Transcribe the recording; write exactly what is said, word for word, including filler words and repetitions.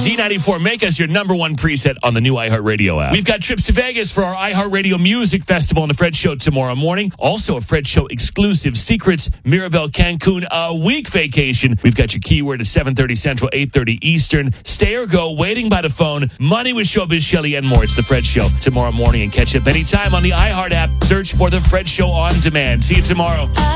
Z ninety-four, make us your number one preset on the new iHeartRadio app. We've got trips to Vegas for our iHeartRadio Music Festival and the Fred Show tomorrow morning. Also a Fred Show exclusive Secrets Miraval Cancun a week vacation. We've got your keyword at seven thirty Central, eight thirty Eastern. Stay or go, waiting by the phone, money with Showbiz Shelley and more. It's the Fred Show tomorrow morning, and catch up anytime on the iHeart app. Search for the Fred Show on demand. See you tomorrow.